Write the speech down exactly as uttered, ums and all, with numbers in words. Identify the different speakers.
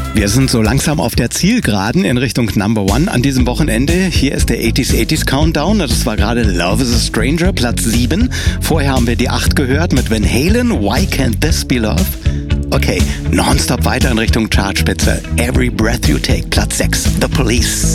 Speaker 1: Wir sind so langsam auf der Zielgeraden in Richtung Number One an diesem Wochenende. Hier ist der achtziger achtziger Countdown. Das war gerade Love is a Stranger, Platz sieben. Vorher haben wir die acht gehört mit Van Halen, Why Can't This Be Love? Okay, nonstop weiter in Richtung Chartspitze. Every Breath You Take, Platz sechs, The Police.